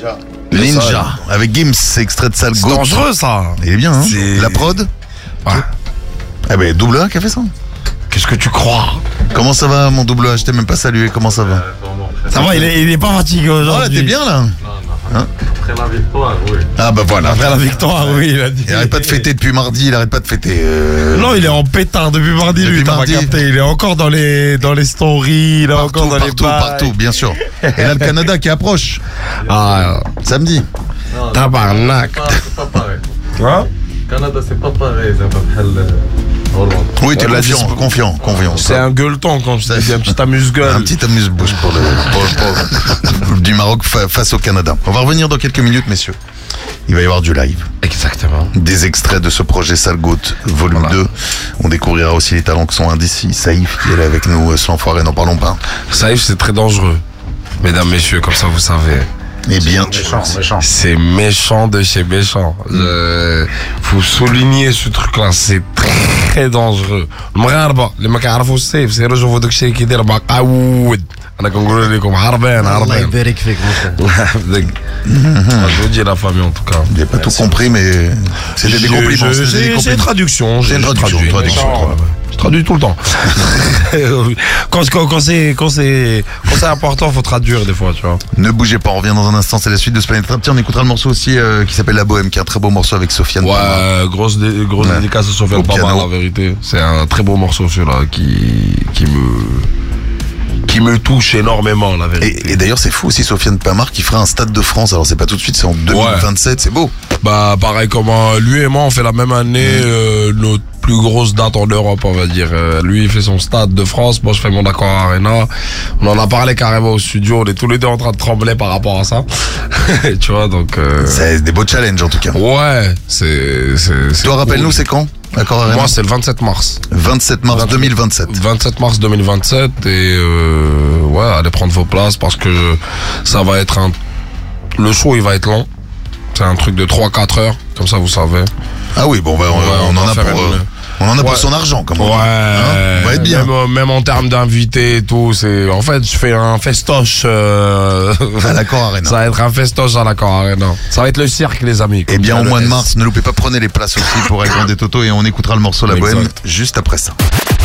Ninja, avec Gims, c'est extrait de Sale C'est Goat. dangereux ça. Il est bien, hein. C'est- La prod. Ouais. Eh ben, double A qui a fait ça. Qu'est-ce que tu crois? Comment ça va, mon double A? Je t'ai même pas salué, comment ça va? Ça va, il est pas fatigué Oh aujourd'hui. là, t'es bien là? Après la victoire, oui. Ah bah voilà. Après la victoire, oui, il a dit. Il arrête pas de fêter depuis mardi, il arrête pas de fêter. Non, il est en pétard depuis mardi, Depuis lui, t'as pas mardi. capté. Il est encore dans les stories, il est encore dans les bails. partout, bien sûr. Et là, le Canada qui approche. Ah, Samedi. tabarnak. C'est pas pareil. Hein? Canada, c'est pas pareil. Ça va Hollande. Oui, t'es On l'a dit, confiant. C'est un gueuleton quand je te dis un petit amuse-gueule. Un petit amuse-bouche pour du Maroc face au Canada. On va revenir dans quelques minutes, messieurs. Il va y avoir du live. Exactement. Des extraits de ce projet Sale Goat, volume 2. On découvrira aussi les talents qui sont indécis. Saïf qui est là avec nous, sans foirer, n'en parlons pas. Saïf, c'est très dangereux. Mesdames, messieurs, comme ça vous savez. Eh bien, C'est méchant de chez méchant. Faut souligner ce truc-là, c'est très dangereux. المغاربة اللي ما كيعرفوا السيف سيروا شوفوا داك الشيء كيدير مقعود. أنا كنقول لكم هربان الله هربان. يبارك فيك موسى. Je vous dis la famille en tout cas. j'ai pas tout compris, mais c'était des compliments. C'était des C'est une compliments. traduction. C'est une traduction, traduction. Je traduis tout le temps. Quand c'est important, faut traduire des fois, tu vois. Ne bougez pas, on revient dans un instant, c'est la suite de ce Planète Rap. Tiens, on écoutera le morceau aussi qui s'appelle La Bohème, qui est un très beau morceau avec Sofiane. Ouais, grosse Ouais. dédicace à Sofiane Au Pamar, piano. la vérité. C'est un très beau morceau celui-là qui me touche énormément, la vérité. Et d'ailleurs, c'est fou aussi, Sofiane Pamar qui fera un Stade de France. Alors, c'est pas tout de suite, c'est en 2027, c'est beau. Bah, pareil comme lui et moi, on fait la même année notre plus grosse date en Europe, on va dire. Lui, il fait son Stade de France, moi, je fais mon Accor Arena. On en a parlé carrément au studio, on est tous les deux en train de trembler par rapport à ça. Tu vois, donc... C'est des beaux challenges, en tout cas. Ouais, c'est Toi, rappelle-nous, c'est quand Accor Arena? Moi, c'est le 27 mars. 27 mars 2027. 27 mars 2027 et ouais, allez prendre vos places parce que ça va être le show il va être long. C'est un truc de 3-4 heures, comme ça vous savez. Ah oui, bon, on en a faire pour... On en a pour son argent, comme on dit. Ouais, Hein, on va être bien. Même en termes d'invités et tout, en fait je fais un festoche À l'Accor Arena. ça va être un festoche à l'Accor Arena. Ça va être le cirque les amis. Eh bien, au mois de mars, ne loupez pas, prenez les places aussi pour El Grande Toto et on écoutera le morceau La Bohème Exact. juste après ça.